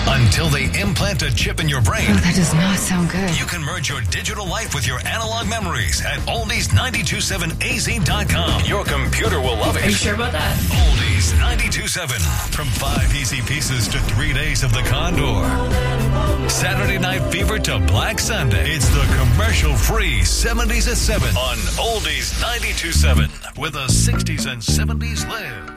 Until they implant a chip in your brain. Oh, that does not sound good. You can merge your digital life with your analog memories at oldies927az.com. Your computer will love it. Are you sure about that? Oldies 92.7. From 5 easy pieces to 3 days of the Condor. Saturday Night Fever to Black Sunday. It's the commercial-free 70s at 7 on Oldies 92.7, where the 60s and 70s live.